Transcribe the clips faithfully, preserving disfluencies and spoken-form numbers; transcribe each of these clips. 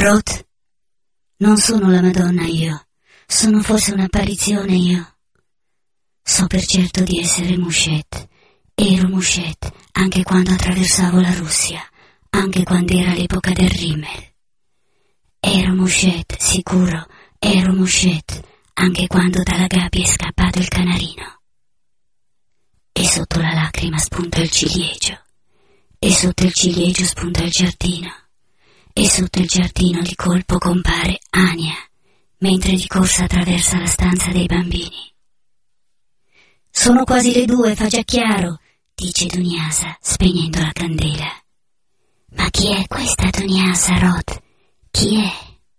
Rod, non sono la Madonna io, sono forse un'apparizione io. So per certo di essere Mushet, ero Mushet anche quando attraversavo la Russia, anche quando era l'epoca del Rimmel. Ero Mushet, sicuro, ero Mushet anche quando dalla gabbia è scappato il canarino. E sotto la lacrima spunta il ciliegio, e sotto il ciliegio spunta il giardino, e sotto il giardino di colpo compare Ania, mentre di corsa attraversa la stanza dei bambini. Sono quasi le due, fa già chiaro, dice Duniasa, spegnendo la candela. Ma chi è questa Duniasa, Rod? Chi è?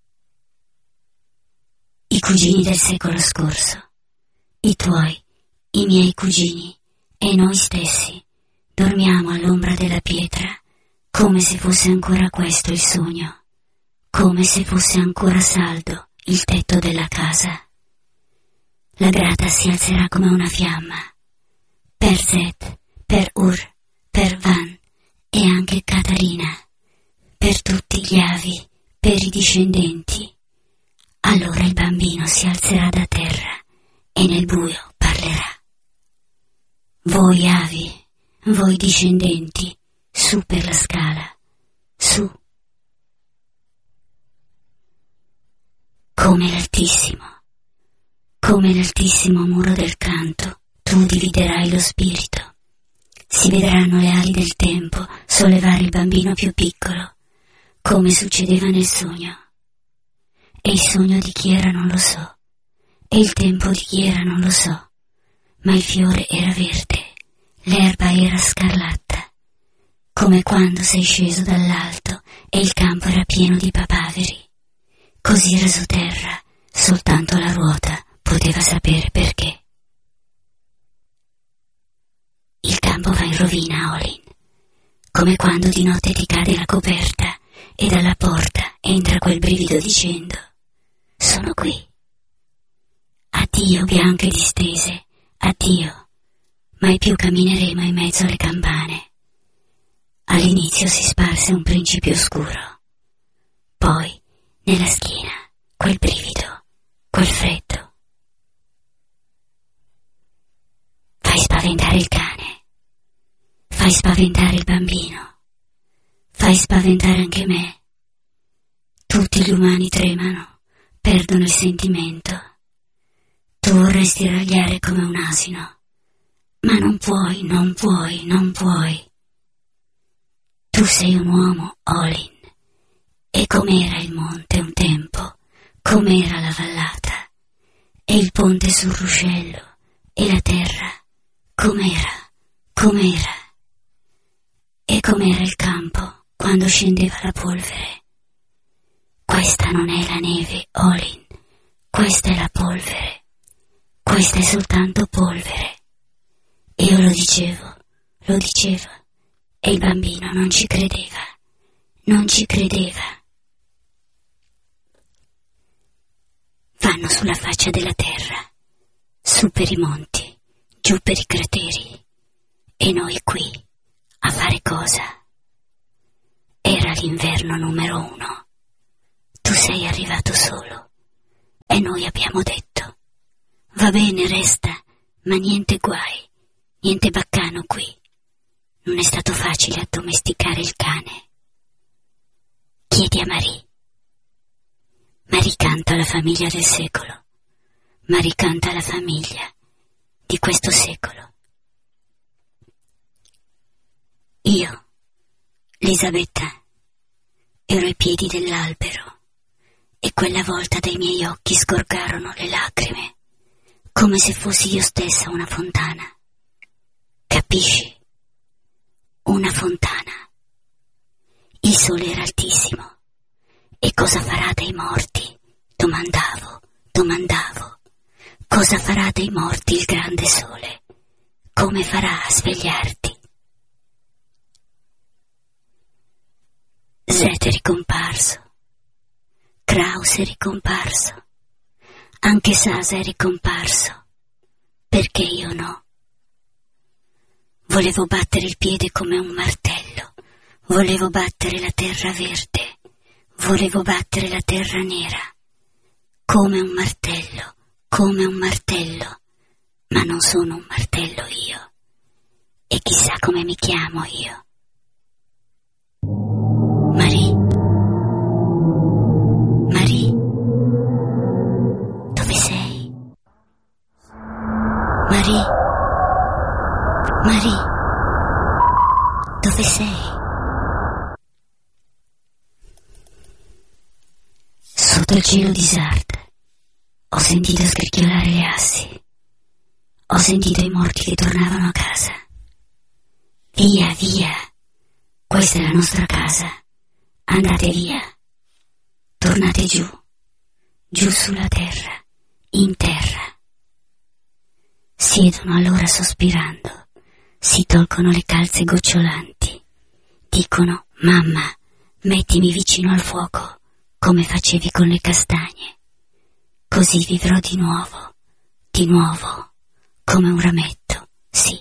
I cugini del secolo scorso, i tuoi, i miei cugini, e noi stessi, dormiamo all'ombra della pietra, come se fosse ancora questo il sogno, come se fosse ancora saldo il tetto della casa. La grata si alzerà come una fiamma, per Zed, per Ur, per Van e anche Catarina, per tutti gli avi, per i discendenti. Allora il bambino si alzerà da terra e nel buio parlerà. Voi avi, voi discendenti, su per la scala, su. Come l'Altissimo, come l'altissimo muro del canto, tu dividerai lo spirito. Si vedranno le ali del tempo sollevare il bambino più piccolo, come succedeva nel sogno. E il sogno di chi era non lo so, e il tempo di chi era non lo so, ma il fiore era verde, l'erba era scarlatta, come quando sei sceso dall'alto e il campo era pieno di papaveri. Così raso terra, soltanto la ruota poteva sapere perché. Il campo va in rovina, Olin, come quando di notte ti cade la coperta e dalla porta entra quel brivido dicendo: sono qui. Addio bianche distese, addio, mai più cammineremo in mezzo alle campane. All'inizio si sparse un principio oscuro, poi nella schiena quel brivido, quel freddo. Fai spaventare il cane, fai spaventare il bambino, fai spaventare anche me. Tutti gli umani tremano, perdono il sentimento. Tu vorresti ragliare come un asino, ma non puoi, non puoi, non puoi. Tu sei un uomo, Olin, e com'era il monte un tempo, com'era la vallata, e il ponte sul ruscello, e la terra, com'era, com'era, e com'era il campo quando scendeva la polvere. Questa non è la neve, Olin, questa è la polvere, questa è soltanto polvere. Io lo dicevo, lo dicevo, e il bambino non ci credeva, non ci credeva. Vanno sulla faccia della terra, su per i monti, giù per i crateri, e noi qui, a fare cosa? Era l'inverno numero uno. Tu sei arrivato solo, e noi abbiamo detto: va bene, resta, ma niente guai, niente baccano qui. Non è stato facile addomesticare il cane. Chiedi a Marie. Marie canta la famiglia del secolo. Marie canta la famiglia di questo secolo. Io, Elisabetta, ero ai piedi dell'albero e quella volta dai miei occhi sgorgarono le lacrime, come se fossi io stessa una fontana. Capisci? Una fontana. Il sole era altissimo. E cosa farà dei morti? Domandavo, domandavo. Cosa farà dei morti il grande sole? Come farà a svegliarti? Zed è ricomparso. Kraus è ricomparso. Anche Sasa è ricomparso. Perché io no? Volevo battere il piede come un martello, volevo battere la terra verde, Volevo battere la terra nera, come un martello, come un martello, ma non sono un martello io, e chissà come mi chiamo io. Marie, Marie, dove sei? Marie, Marie, dove sei? Sotto il cielo di Sardes ho sentito scricchiolare le assi, ho sentito i morti che tornavano a casa. Via, via, questa è la nostra casa, andate via, tornate giù, giù sulla terra, in terra. Siedono allora sospirando, si tolgono le calze gocciolanti, dicono: mamma, mettimi vicino al fuoco, come facevi con le castagne, così vivrò di nuovo, di nuovo, come un rametto, sì,